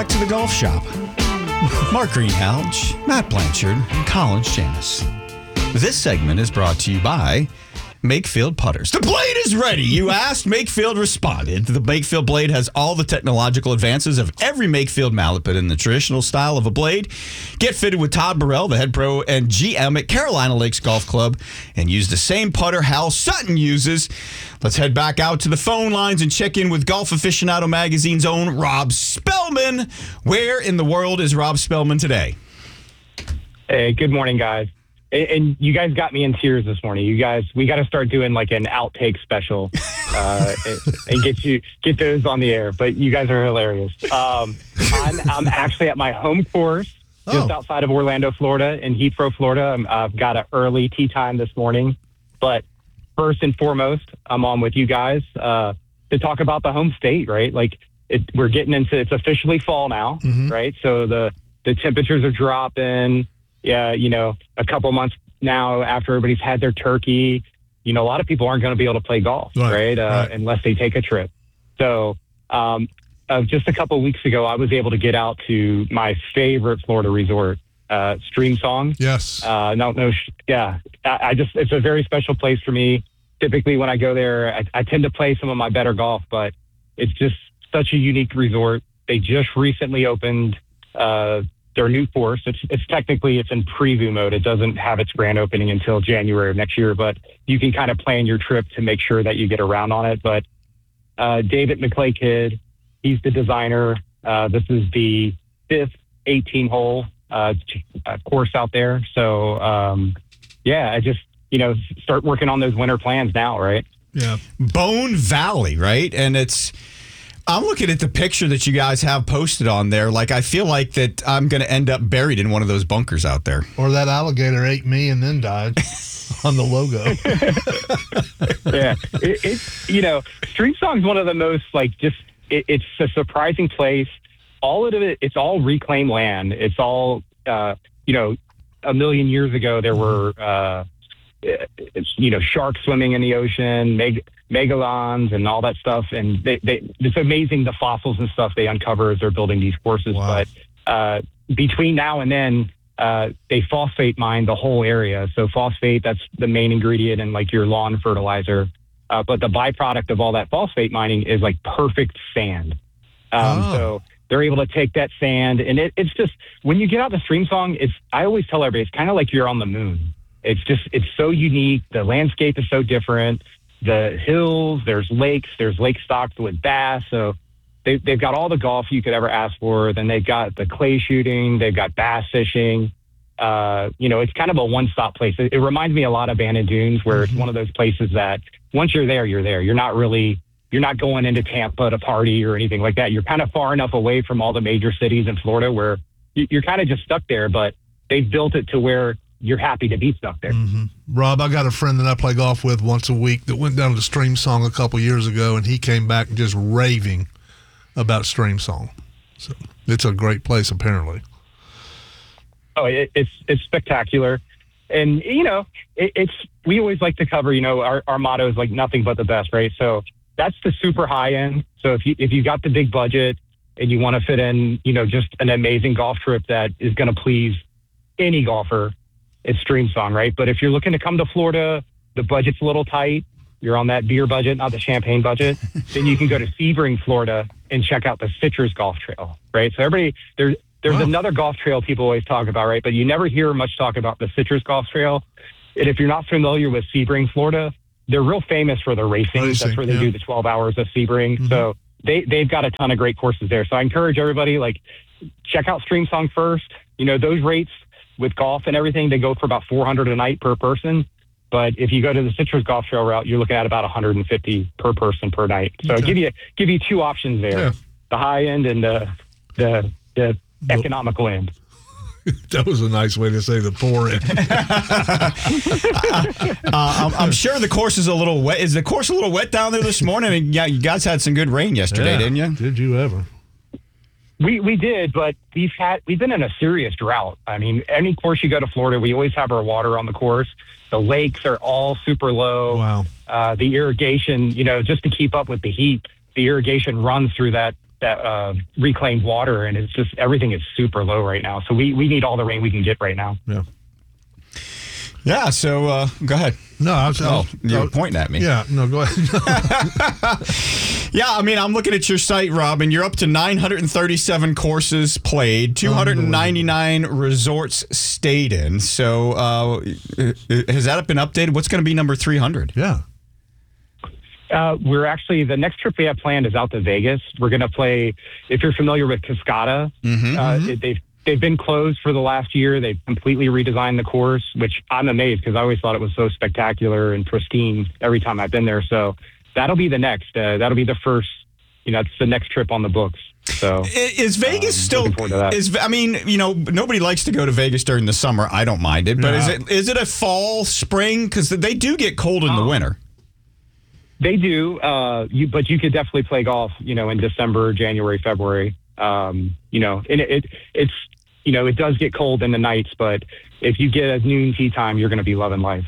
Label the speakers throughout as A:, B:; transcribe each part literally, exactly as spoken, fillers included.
A: Back to the golf shop. Mark Greenhalgh, Matt Blanchard, and Colin Janis. This segment is brought to you by Makefield Putters. The blade is ready, you asked. Makefield responded. The Makefield blade has all the technological advances of every Makefield mallet, but in the traditional style of a blade. Get fitted with Todd Burrell, the head pro and G M at Carolina Lakes Golf Club, and use the same putter Hal Sutton uses. Let's head back out to the phone lines and check in with Golf Aficionado Magazine's own Rob Spellman. Where in the world is Rob Spellman today?
B: Hey, good morning, guys. And you guys got me in tears this morning. You guys, we got to start doing like an outtake special uh, and, and get you get those on the air. But you guys are hilarious. Um, I'm, I'm actually at my home course just oh. outside of Orlando, Florida, in Heathrow, Florida. I'm, I've got an early tee time this morning. But first and foremost, I'm on with you guys uh, to talk about the home state, right? Like it, we're getting into it's officially fall now, mm-hmm. right? So the the temperatures are dropping. Yeah, you know, a couple months now after everybody's had their turkey, you know, a lot of people aren't going to be able to play golf, right? right? Uh, right. Unless they take a trip. So um, uh, just a couple of weeks ago, I was able to get out to my favorite Florida resort, uh, Streamsong.
C: Yes.
B: Uh, no, no, yeah. I, I just, it's a very special place for me. Typically when I go there, I, I tend to play some of my better golf, but it's just such a unique resort. They just recently opened uh their new course. It's it's technically it's in preview mode. It doesn't have its grand opening until January of next year, but you can kind of plan your trip to make sure that you get around on it. But uh, David McClay-Kidd, he's the designer. Uh, this is the fifth eighteen hole uh, course out there. So um, yeah, I just, you know, start working on those winter plans now, right?
A: Yeah. Bone Valley, right? And it's, I'm looking at the picture that you guys have posted on there. Like, I feel like that I'm going to end up buried in one of those bunkers out there.
C: Or that alligator ate me and then died on the logo.
B: yeah. It, it's, you know, Streamsong is one of the most, like, just, it, it's a surprising place. All of it, it's all reclaimed land. It's all, uh, you know, a million years ago, there were, uh, it's, you know, sharks swimming in the ocean, meg- megalons and all that stuff. And they, they, it's amazing the fossils and stuff they uncover as they're building these courses. Wow. But uh, between now and then, uh, they phosphate mine the whole area. So phosphate, that's the main ingredient in like your lawn fertilizer. Uh, but the byproduct of all that phosphate mining is like perfect sand. Um, oh. So they're able to take that sand and it, it's just, when you get out the Streamsong, it's, I always tell everybody, it's kind of like you're on the moon. It's just, it's so unique. The landscape is so different. The hills, there's lakes, there's lake stocks with bass. So they, they've got all the golf you could ever ask for. Then they've got the clay shooting. They've got bass fishing. Uh, you know, it's kind of a one-stop place. It, it reminds me a lot of Bandon Dunes, where mm-hmm. it's one of those places that once you're there, you're there. You're not really, you're not going into Tampa to party or anything like that. You're kind of far enough away from all the major cities in Florida where you're kind of just stuck there, but they've built it to where you're happy to be stuck there.
C: Mm-hmm. Rob, I got a friend that I play golf with once a week that went down to Streamsong a couple years ago, and he came back just raving about Streamsong. So it's a great place, apparently.
B: Oh, it, it's it's spectacular. And, you know, it, it's we always like to cover, you know, our, our motto is like nothing but the best, right? So that's the super high end. So if you if you got the big budget and you want to fit in, you know, just an amazing golf trip that is going to please any golfer, it's Streamsong, right? But if you're looking to come to Florida, the budget's a little tight. You're on that beer budget, not the champagne budget. Then you can go to Sebring, Florida, and check out the Citrus Golf Trail, right? So everybody, there's there's wow. another golf trail people always talk about, right? But you never hear much talk about the Citrus Golf Trail. And if you're not familiar with Sebring, Florida, they're real famous for their racing. racing That's where they yeah. do the twelve hours of Sebring. Mm-hmm. So they they've got a ton of great courses there. So I encourage everybody, like, check out Streamsong first. You know, those rates with golf and everything, they go for about four hundred a night per person. But if you go to the Citrus Golf Trail route, you're looking at about one hundred fifty per person per night. So okay. give you give you two options there: yeah. the high end and the the, the economical end.
C: That was a nice way to say the poor end.
A: uh, I'm, I'm sure the course is a little wet. Is the course a little wet down there this morning? I mean, yeah, you guys had some good rain yesterday,
C: yeah.
A: didn't you?
C: Did you ever?
B: We we did, but we've had we've been in a serious drought. I mean, any course you go to Florida, we always have our water on the course. The lakes are all super low.
C: Wow.
B: Uh, the irrigation, you know, just to keep up with the heat, the irrigation runs through that that uh, reclaimed water, and it's just everything is super low right now. So we we need all the rain we can get right now.
C: Yeah.
A: Yeah, so uh, go ahead.
C: No, I was, I
A: Oh,
C: was-
A: you
C: I
A: were
C: was-
A: pointing at me.
C: Yeah, no, go ahead.
A: Yeah, I mean, I'm looking at your site, Rob, and you're up to nine hundred thirty-seven courses played, two hundred ninety-nine resorts stayed in. So uh, has that been updated? What's going to be number three hundred?
C: Yeah.
B: Uh, we're actually, the next trip we have planned is out to Vegas. We're going to play, if you're familiar with Cascada,
A: Mm-hmm.
B: uh, it, they've they've been closed for the last year. They've completely redesigned the course, which I'm amazed because I always thought it was so spectacular and pristine every time I've been there. So that'll be the next. Uh, that'll be the first, you know, it's the next trip on the books. So
A: Is Vegas
B: um,
A: still?
B: looking forward to that.
A: Is I mean, you know, nobody likes to go to Vegas during the summer. I don't mind it, but
C: No.
A: is it is it a fall, spring? Because they do get cold in the
B: Oh.
A: winter.
B: They do, uh, you, but you could definitely play golf, you know, in December, January, February. Um, you know, and it, it it's, you know, it does get cold in the nights, but if you get a noon tea time, you're going to be loving life.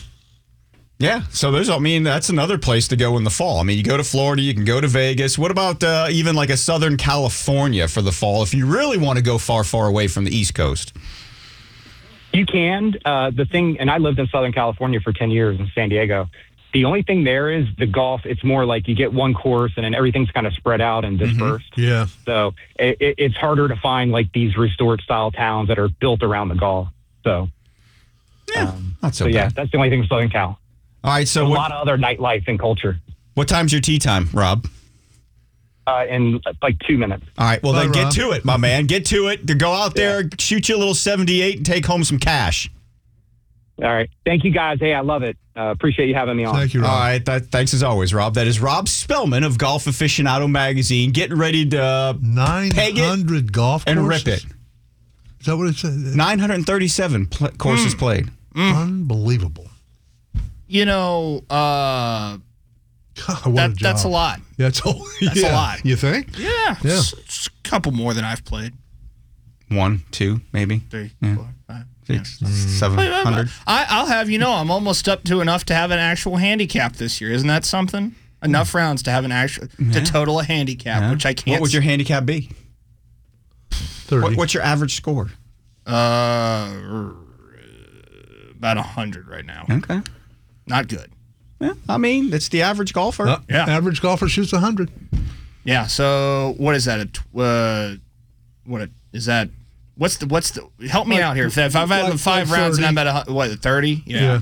A: Yeah, so there's, I mean, that's another place to go in the fall. I mean, you go to Florida, you can go to Vegas. What about uh, even like a Southern California for the fall if you really want to go far, far away from the East Coast?
B: You can. Uh, the thing, and I lived in Southern California for ten years in San Diego. The only thing there is the golf. It's more like you get one course and then everything's kind of spread out and dispersed.
C: Yeah.
B: So it, it, it's harder to find like these resort style towns that are built around the golf. So,
A: Yeah,
B: um,
A: not so
B: so yeah,
A: bad.
B: that's the only thing in Southern Cal.
A: All right, so
B: A
A: what,
B: lot of other nightlife and culture.
A: what time's your tea time, Rob?
B: Uh, in like two minutes.
A: All right, well,
C: Bye,
A: then get
C: Rob.
A: to it, my man. Get to it. To go out there, shoot you a little seventy-eight, and take home some cash.
B: All right. Thank you guys. Hey, I love it. Uh, appreciate you having me on.
C: Thank you, Rob.
A: All right, that, thanks as always, Rob. That is Rob Spellman of Golf Aficionado Magazine, getting ready to uh,
C: nine hundred golf
A: and
C: courses?
A: rip it.
C: Is that what it said?
A: nine hundred thirty-seven pl- courses played.
C: Unbelievable.
D: You know, uh,
C: God, what
D: that,
C: a job.
D: that's a lot.
C: That's a,
D: That's a
C: yeah.
D: lot.
C: You think?
D: Yeah,
C: Yeah.
D: It's, it's a couple more than I've played.
A: One, two, maybe
D: Three,
A: Yeah.
D: four, five.
A: six,
D: yeah.
A: seven hundred.
D: I, I'll have you know, I'm almost up to enough to have an actual handicap this year. Isn't that something? Enough rounds to have an actual to total a handicap,
A: Yeah.
D: which I can't.
A: What would your handicap be?
C: thirty.
A: What, what's your average score?
D: uh about a hundred right now?
A: Okay.
D: Not good.
A: Yeah, I mean, it's the average golfer.
C: Uh,
D: Yeah.
C: Average golfer shoots one hundred.
D: Yeah. So what is that? A tw- uh, what a, is that? What's the what's the? Help me
C: Like-
D: out here. If, if I've had
C: like-
D: five
C: like
D: rounds and I'm
C: thirty.
D: at a, hu- what thirty? Yeah.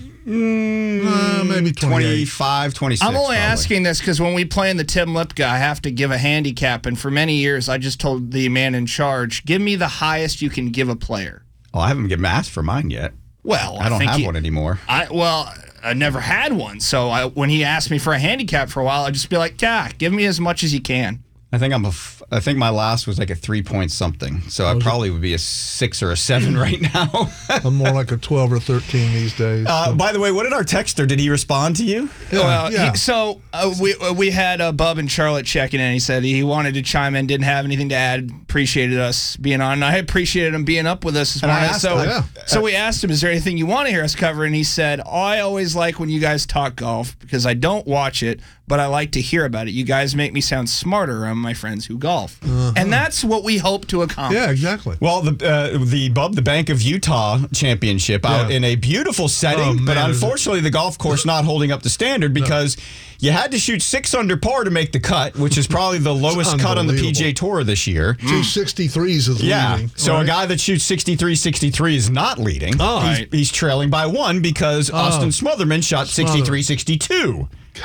C: Uh, maybe twenty-eight.
A: twenty-five, twenty-six.
D: I'm only
A: probably.
D: asking this because when we play in the Tim Lipka, I have to give a handicap, and for many years I just told the man in charge, "Give me the highest you can give a player."
A: Oh, I haven't been asked for mine yet.
D: Well,
A: I don't
D: think
A: have
D: he-
A: one anymore.
D: I well, I never had one, so I, when he asked me for a handicap for a while, I'd just be like, "Yeah, give me as much as you can."
A: I think I'm a. F- I think my last was like a three point something. So I probably would be a six or a seven right now.
C: I'm more like a twelve or thirteen these days.
A: uh, by the way, what did our texter? Did he respond to you?
D: Well,
C: yeah.
D: he, so uh, we uh, we had uh, Bub and Charlotte checking in. He said he wanted to chime in, didn't have anything to add. Appreciated us being on. And I appreciated him being up with us this
A: And I
D: morning.
A: asked
D: So,
A: him,
C: yeah.
D: so we asked him, "Is there anything you want to hear us cover?" And he said, "I always like when you guys talk golf because I don't watch it, but I like to hear about it. You guys make me sound smarter around my friends who golf, and that's what we hope to accomplish."
C: yeah, exactly.
A: Well, the uh, the Bub the Bank of Utah Championship out
C: Yeah.
A: in a beautiful setting,
C: Oh,
A: but
C: man, is it-
A: unfortunately the golf course not holding up the standard because you had to shoot six under par to make the cut, which is probably the lowest cut on the P G A Tour this year.
C: Two sixty-threes is
A: Yeah.
C: leading.
A: So
C: All
A: a
C: right.
A: guy that shoots sixty-three sixty-three is not leading.
C: Oh.
A: he's,
D: Right.
A: he's trailing by one because Austin Smotherman shot sixty-three sixty-two.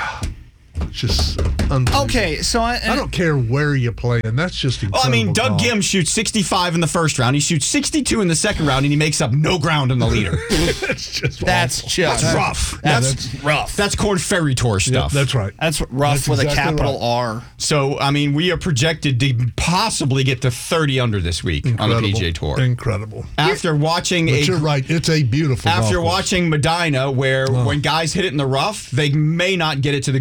C: It's just unbelievable.
D: Okay, so I,
C: I don't care where you play, and that's just
A: Well, I
C: incredible.
A: mean, Doug
C: golf.
A: Gim shoots sixty-five in the first round. He shoots sixty-two in the second round, and he makes up no ground in the leader.
C: It's just
D: that's
C: awful.
D: just
A: That's rough.
D: That's,
A: That's
D: rough.
A: that's Corn Ferry Tour
C: Yeah,
A: stuff.
C: that's right.
D: That's rough
C: That's
D: with
C: exactly
D: a capital
C: right.
D: R.
A: So, I mean, we are projected to possibly get to thirty under this week on the P G A Tour.
C: Incredible.
A: After watching
C: But
A: a
C: you're right. It's a beautiful golf
A: after
C: course.
A: watching Medina, where when guys hit it in the rough, they may not get it to the